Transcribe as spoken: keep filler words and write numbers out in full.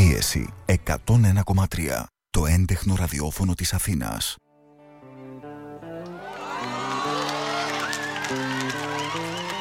Πίεση εκατόν ένα κόμμα τρία. Το έντεχνο ραδιόφωνο της Αθήνας.